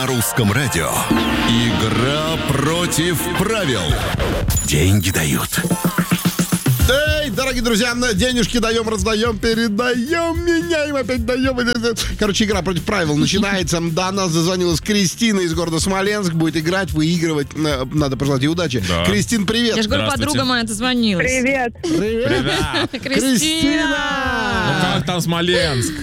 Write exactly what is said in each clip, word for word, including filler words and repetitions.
На русском радио. Игра против правил. Деньги дают. Эй, дорогие друзья, денежки даем, раздаем, передаем, меняем, опять даем. Короче, игра против правил начинается. До нас дозвонилась Кристина из города Смоленск. Будет играть, выигрывать. Надо пожелать ей удачи. Да. Кристин, привет. Я же говорю, подруга моя дозвонилась. Привет. Привет. Привет. Кристина! Ну как там Смоленск?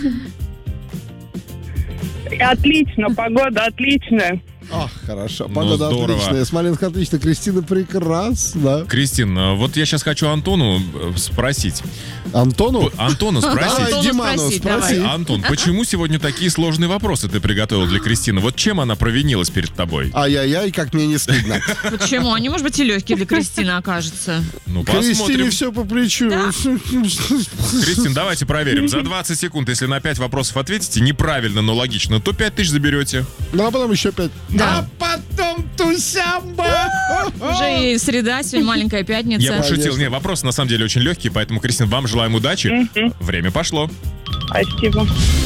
Отлично, погода отличная. Ах, хорошо. Погода Ну, здорово. отличная. Смоленск отлично. Кристина прекрасно. Кристин, вот я сейчас хочу Антону спросить. Антону? Антону спросить. Давай, Антону Диману, спросить, спроси. давай. Антон, почему сегодня такие сложные вопросы ты приготовил для Кристины? Вот чем она провинилась перед тобой? Ай-яй-яй, как мне не стыдно. Почему? Они, может быть, и легкие для Кристины окажутся. Ну, Кристине посмотрим. все по плечу. Кристин, давайте проверим. За двадцать секунд, если на пять вопросов ответите неправильно, но логично, то пять тысяч заберете. Ну, а потом еще пять. Да. А потом тусямба. Уже и среда, сегодня маленькая пятница. Я пошутил. Конечно. Не, вопросы на самом деле очень легкие, поэтому, Кристин, вам желаем удачи. Время пошло. Спасибо.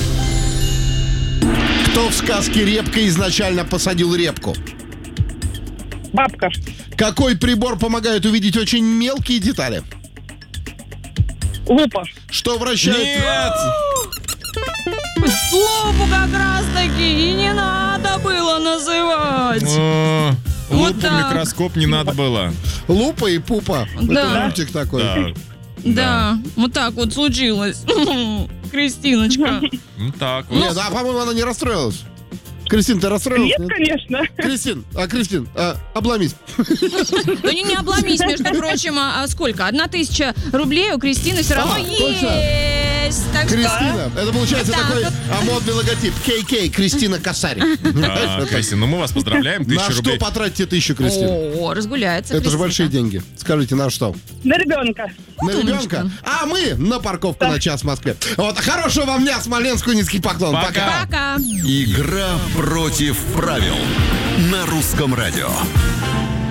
Кто в сказке «Репка» изначально посадил репку? Бабка. Какой прибор помогает увидеть очень мелкие детали? Лупа. Что вращает... Нет! Лупу как раз таки и не надо было называть. О, Вот Лупу, так. микроскоп не надо было. Лупа и пупа. Да. Это мультик такой. Да. Да, вот так вот случилось. Кристиночка. Ну так вот. Нет, а по-моему, она не расстроилась. Кристин, ты расстроилась? Нет, конечно. Кристин, а, Кристин, а, обломись. Да не, не обломись, между прочим, а, а сколько? Одна тысяча рублей у Кристины все равно А, точно. есть. Так что... Кристина, это получается Вот так такой вот. а, модный логотип. кей кей, Кристина Косарь. Да, Кристин, ну мы вас поздравляем. На Тысяча что рублей. потратите тысячу, Кристина? О, разгуляется Это же Кристинка. большие деньги. Скажите, на что? На ребенка. На Умничка. ребенка? А мы на парковку на час в Москве. Вот, хорошего вам дня, Смоленску, низкий поклон. Пока. Пока. Пока. Игра против правил. На русском радио.